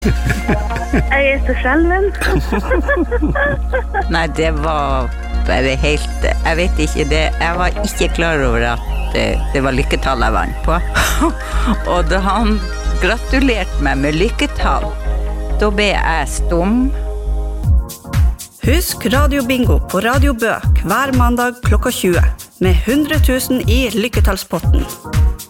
Jeg så skjelven. Nei, det var bare helt... Jeg vet ikke det. Jeg var ikke klar over at det var lykketall jeg vant på. Og da han gratulerte meg med lykketall, da ble jeg stum. Husk Radio Bingo på Radio Bø hver mandag klokka 20 med 100 000 i lykketallspotten.